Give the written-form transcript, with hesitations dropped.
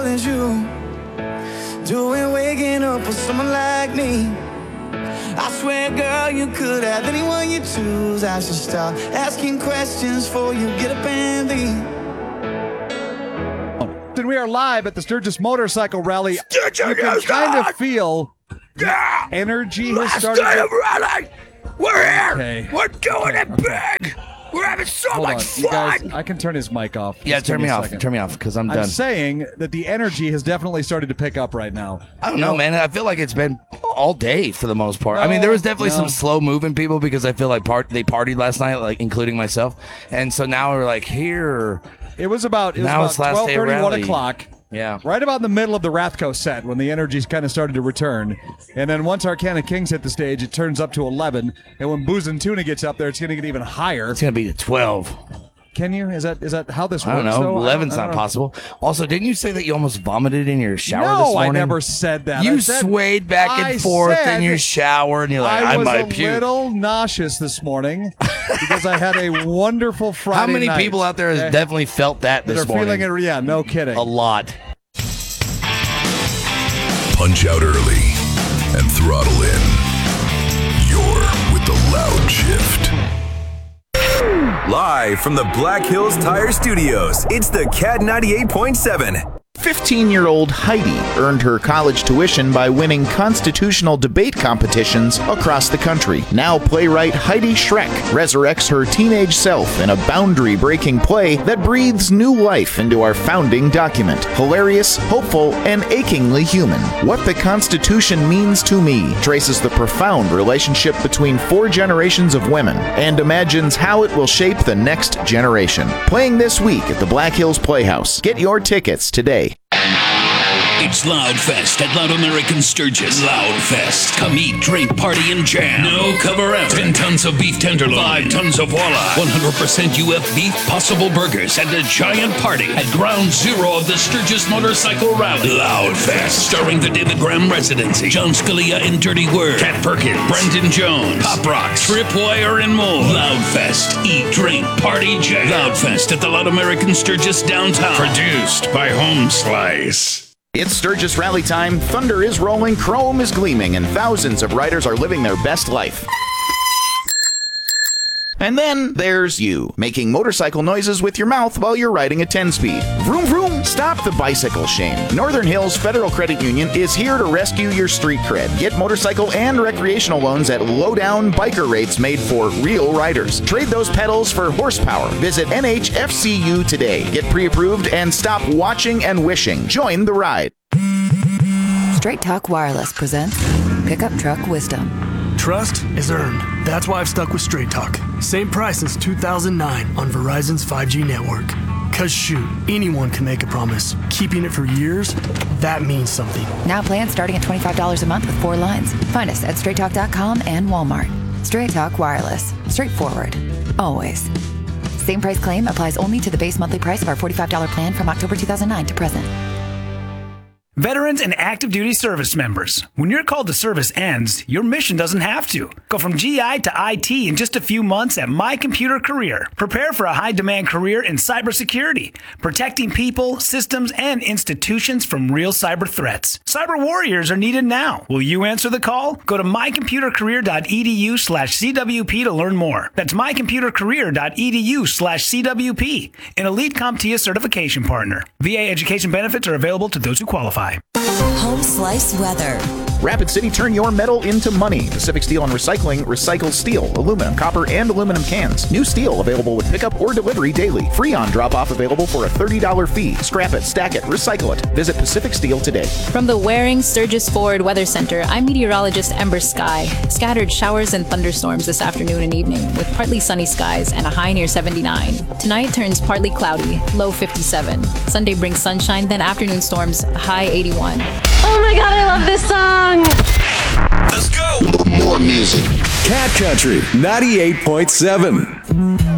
as you do it waking up with someone like me. I swear, girl, you could have anyone you choose. I should stop asking questions before you get up and leave. And we are live at the Sturgis Motorcycle Rally. Sturgis, you can kind of feel energy has started. Last day of rally. We're here. Okay. We're doing it big. We're having so Hold much on, fun. you guys, I can turn his mic off. Yeah, Just give turn me a off. second. Turn me off because I'm done. I'm saying that the energy has definitely started to pick up right now. I don't know, man. I feel like it's been all day for the most part. I mean, there was definitely some slow moving people because I feel like they partied last night, like including myself, and so now we're like here. It was about Now it's last day of 12:30, 1 rally. o'clock. Yeah. Right about in the middle of the Rathco set when the energy's kind of started to return. And then once Arcana Kings hit the stage, it turns up to 11. And when Booze and Tuna gets up there, it's going to get even higher. It's gonna be 12. Can you? Is that how this works? I don't know. though? 11's I not don't know. possible. Also, didn't you say that you almost vomited in your shower this No, morning? I never said that. You I said, swayed back I and forth said in your shower, and you're like, I I was might a puke. little nauseous this morning because I had a wonderful Friday How many night. people out there has definitely felt that that this are morning? feeling it? Yeah, no kidding. A lot. Punch out early and throttle in. You're with the Loud Shift. Live from the Black Hills Tire Studios, it's the Cat 98.7. 15-year-old Heidi earned her college tuition by winning constitutional debate competitions across the country. Now playwright Heidi Schreck resurrects her teenage self in a boundary-breaking play that breathes new life into our founding document. Hilarious, hopeful, and achingly human. What the Constitution Means to Me traces the profound relationship between 4 generations of women and imagines how it will shape the next generation. Playing this week at the Black Hills Playhouse. Get your tickets today. It's Loudfest at Loud American Sturgis. Loudfest. Come eat, drink, party, and jam. No cover out. 10 tons of beef tenderloin. 5 tons of walleye. 100% UF beef possible burgers. And a giant party at Ground Zero of the Sturgis Motorcycle Rally. Loudfest. Starring the David Graham Residency. John Scalia and Dirty Word. Cat Perkins. Brendan Jones. Pop Rocks. Tripwire and more. Loudfest. Eat, drink, party, jam. Loudfest at the Loud American Sturgis downtown. Produced by Home Slice. It's Sturgis Rally time. Thunder is rolling, chrome is gleaming, and thousands of riders are living their best life. And then there's you, making motorcycle noises with your mouth while you're riding a 10-speed. Vroom vroom, stop the bicycle shame. Northern Hills Federal Credit Union is here to rescue your street cred. Get motorcycle and recreational loans at low-down biker rates made for real riders. Trade those pedals for horsepower. Visit NHFCU today. Get pre-approved and stop watching and wishing. Join the ride. Straight Talk Wireless presents Pickup Truck Wisdom. Trust is earned. That's why I've stuck with Straight Talk. Same price since 2009 on Verizon's 5G network. Cause shoot, anyone can make a promise. Keeping it for years, that means something. Now plans starting at $25 a month with 4 lines. Find us at straighttalk.com and Walmart. Straight Talk Wireless. Straightforward. Always. Same price claim applies only to the base monthly price of our $45 plan from October 2009 to present. Veterans and active duty service members. When your call to service ends, your mission doesn't have to. Go from GI to IT in just a few months at My Computer Career. Prepare for a high-demand career in cybersecurity, protecting people, systems, and institutions from real cyber threats. Cyber warriors are needed now. Will you answer the call? Go to mycomputercareer.edu/CWP to learn more. That's mycomputercareer.edu/CWP, an elite CompTIA certification partner. VA education benefits are available to those who qualify. Home Slice weather. Rapid City, turn your metal into money. Pacific Steel and Recycling recycles steel, aluminum, copper, and aluminum cans. New steel available with pickup or delivery daily. Freon drop-off available for a $30 fee. Scrap it, stack it, recycle it. Visit Pacific Steel today. From the Waring Sturgis Forward Weather Center, I'm meteorologist Ember Sky. Scattered showers and thunderstorms this afternoon and evening, with partly sunny skies and a high near 79. Tonight turns partly cloudy, low 57. Sunday brings sunshine, then afternoon storms, high 81. Oh my god, I love this song! Let's go! More music. Cat Country 98.7.